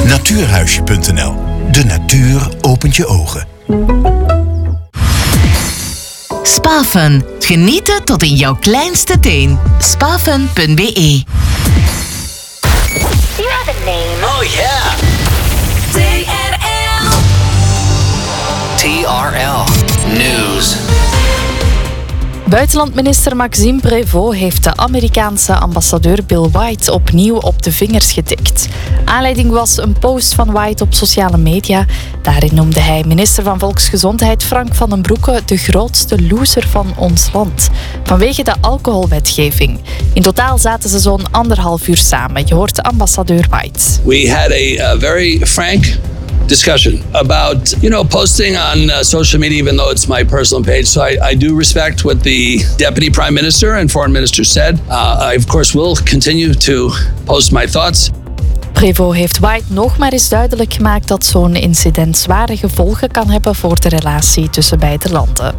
Natuurhuisje.nl. De natuur opent je ogen. Spafun. Genieten tot in jouw kleinste teen. Spafun.be. You have a name. Oh yeah. TRL News. Buitenlandminister Maxime Prévost heeft de Amerikaanse ambassadeur Bill White opnieuw op de vingers getikt. Aanleiding was een post van White op sociale media. Daarin noemde hij minister van Volksgezondheid Frank van den Broeke de grootste loser van ons land. Vanwege de alcoholwetgeving. In totaal zaten ze zo'n 1,5 uur samen. Je hoort de ambassadeur White. We had a very frank discussion about, posting on social media, even though it's my personal page. So I do respect what the Deputy Prime Minister and Foreign Minister said. I, of course, will continue to post my thoughts. Prévost heeft White nog maar eens duidelijk gemaakt dat zo'n incident zware gevolgen kan hebben voor de relatie tussen beide landen.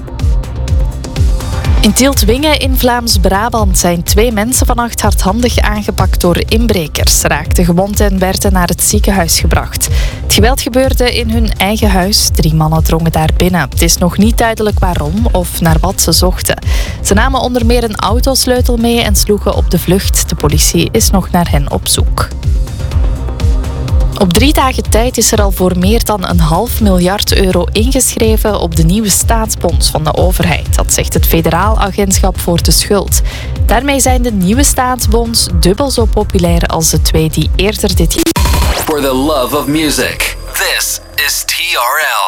In Tieltwingen in Vlaams-Brabant zijn 2 mensen vannacht hardhandig aangepakt door inbrekers, raakten gewond en werden naar het ziekenhuis gebracht. Het geweld gebeurde in hun eigen huis. 3 mannen drongen daar binnen. Het is nog niet duidelijk waarom of naar wat ze zochten. Ze namen onder meer een autosleutel mee en sloegen op de vlucht. De politie is nog naar hen op zoek. Op 3 dagen tijd is er al voor meer dan €1,5 miljard ingeschreven op de nieuwe staatsbond van de overheid. Dat zegt het Federaal Agentschap voor de Schuld. Daarmee zijn de nieuwe staatsbonds dubbel zo populair als de 2 die eerder dit jaar. For the love of music, this is TRL.